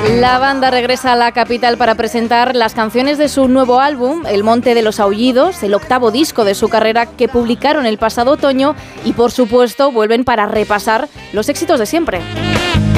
La banda regresa a la capital para presentar las canciones de su nuevo álbum, El Monte de los Aullidos, el 8º disco de su carrera que publicaron el pasado otoño y, por supuesto, vuelven para repasar los éxitos de siempre.